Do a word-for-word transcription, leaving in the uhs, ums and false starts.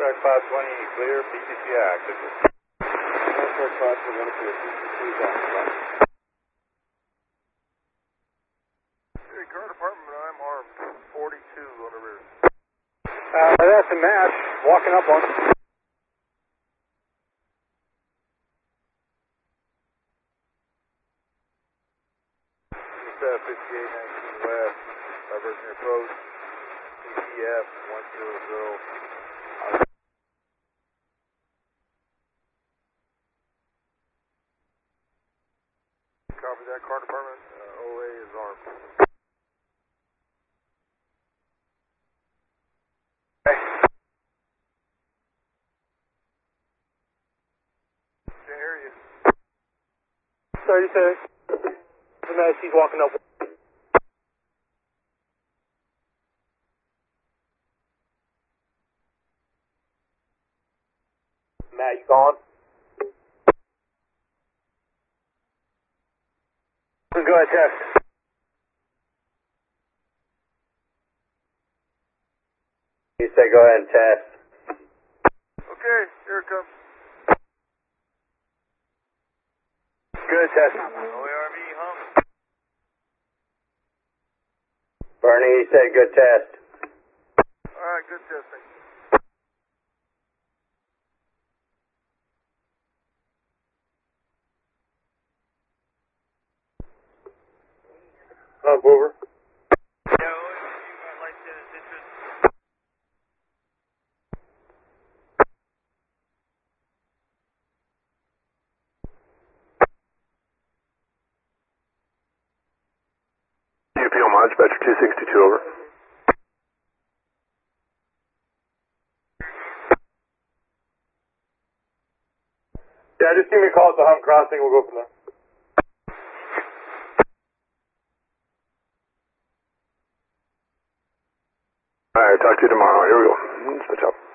Shark five twenty, clear, P T C active. Shark five twenty, clear, P T C is active. Hey, car department, I'm armed. forty-two on the rear. Uh, that's a match. Walking up on. fifty-eight nineteen west, diversion approach, P T F one zero zero. Copy that, car department. Uh, O A is armed. Okay. Can't hear you. thirty-six. The match, he's walking up. Matt, you gone? Go ahead, test. You say go ahead and test. Okay, here it comes. Good test. O A R V, hump. Bernie, you said good test. Alright, good testing. Hump over. Yeah, I'd like to interest. U P O mod, dispatcher two sixty-two, over. Yeah, just give me a call at the hump crossing, we'll go from there. Alright, talk to you tomorrow. Here we go. Switch up.